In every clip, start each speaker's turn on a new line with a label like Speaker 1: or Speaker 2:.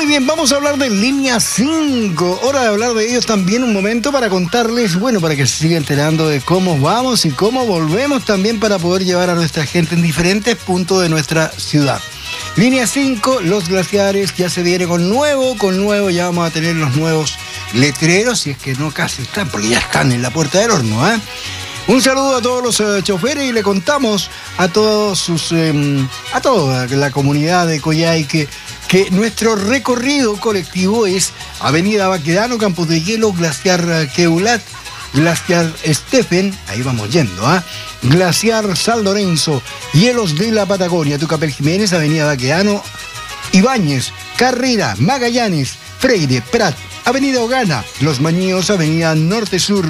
Speaker 1: bien, vamos a hablar de Línea 5. Hora de hablar de ellos también un momento para contarles, bueno, para que se siga enterando de cómo vamos y cómo volvemos también para poder llevar a nuestra gente en diferentes puntos de nuestra ciudad. Línea 5, los glaciares, ya se viene con nuevo, ya vamos a tener los nuevos letreros, si es que no casi están, porque ya están en la puerta del horno, ¿eh? Un saludo a todos los choferes y le contamos a todos a toda la comunidad de Coyhaique que nuestro recorrido colectivo es Avenida Baquedano, Campos de Hielo, Glaciar Queulat, Glaciar Stephen, ahí vamos yendo, Glaciar San Lorenzo, Hielos de la Patagonia, Tucapel Jiménez, Avenida Baquedano, Ibáñez, Carrera, Magallanes, Freire, Prat, Avenida Ogana, Los Mañíos, Avenida Norte Sur,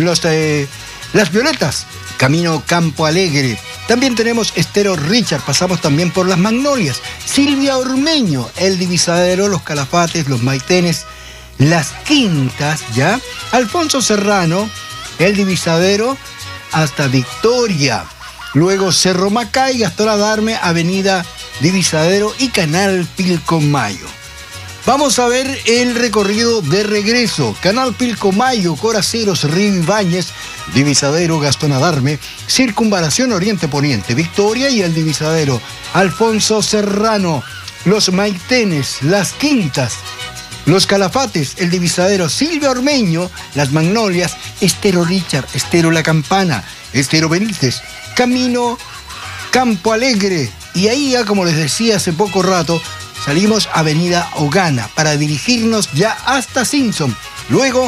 Speaker 1: Las Violetas, Camino Campo Alegre. También tenemos Estero Richard, pasamos también por Las Magnolias, Silvia Ormeño, El Divisadero, Los Calafates, Los Maitenes, Las Quintas, ¿ya? Alfonso Serrano, El Divisadero, hasta Victoria. Luego Cerro Macay, Gastón Adarme, Avenida Divisadero y Canal Pilcomayo. Vamos a ver el recorrido de regreso. Canal Pilcomayo, Coraceros, Río Ibáñez, Divisadero, Gastón Adarme, Circunvalación Oriente Poniente, Victoria y El Divisadero, Alfonso Serrano, Los Maitenes, Las Quintas, Los Calafates, El Divisadero, Silvia Ormeño, Las Magnolias, Estero Richard, Estero La Campana, Estero Benítez, Camino Campo Alegre. Y ahí ya, como les decía hace poco rato, salimos Avenida Ogana para dirigirnos ya hasta Simpson. Luego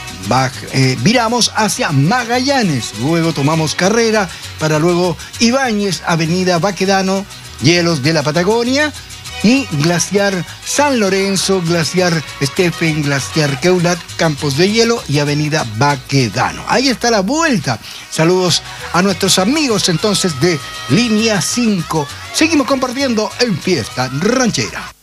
Speaker 1: viramos hacia Magallanes. Luego tomamos Carrera para luego Ibáñez, Avenida Baquedano, Hielos de la Patagonia y Glaciar San Lorenzo, Glaciar Stephen, Glaciar Queulat, Campos de Hielo y Avenida Baquedano. Ahí está la vuelta. Saludos a nuestros amigos entonces de Línea 5. Seguimos compartiendo en Fiesta Ranchera.